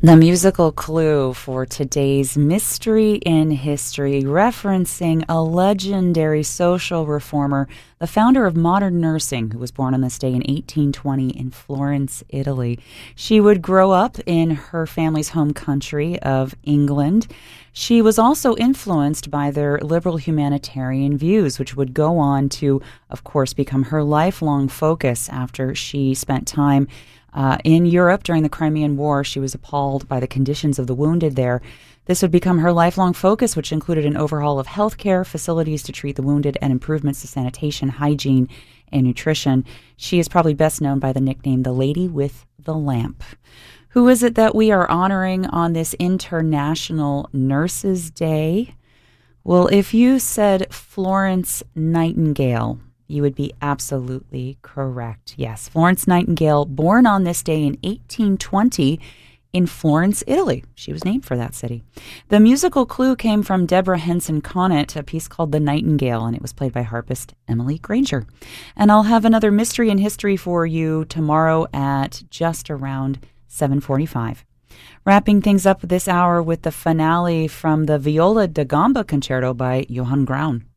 The musical clue for today's Mystery in History, referencing a legendary social reformer, the founder of modern nursing, who was born on this day in 1820 in Florence, Italy. She would grow up in her family's home country of England. She was also influenced by their liberal humanitarian views, which would go on to, of course, become her lifelong focus after she spent time in Europe during the Crimean War. She was appalled by the conditions of the wounded there. This would become her lifelong focus, which included an overhaul of healthcare, facilities to treat the wounded, and improvements to sanitation, hygiene, and nutrition. She is probably best known by the nickname the Lady with the Lamp. Who is it that we are honoring on this International Nurses Day? Well, if you said Florence Nightingale, you would be absolutely correct. Yes, Florence Nightingale, born on this day in 1820 in Florence, Italy. She was named for that city. The musical clue came from Deborah Henson Conant, a piece called The Nightingale, and it was played by harpist Emily Granger. And I'll have another Mystery in History for you tomorrow at just around 7:45. Wrapping things up this hour with the finale from the Viola da Gamba Concerto by Johann Graun.